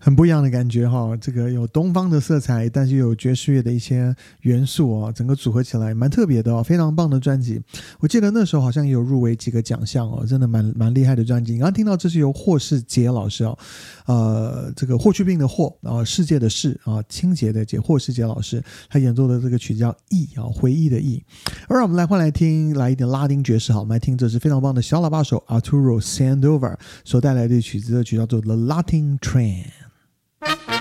很不一样的感觉哈，这个有东方的色彩，但是又有爵士乐的一些元素哦，整个组合起来蛮特别的哦，非常棒的专辑。我记得那时候好像也有入围几个奖项哦，真的蛮厉害的专辑。你刚刚听到这是由霍世杰老师哦，这个霍去病的霍啊，世界的世啊，清洁的洁，霍世杰老师他演奏的这个曲子叫忆啊，回忆的忆。而我们换来听来一点拉丁爵士，好，我们来听这是非常棒的小喇叭手 Arturo Sandoval 所带来的曲子，这曲叫做 The Latin Train。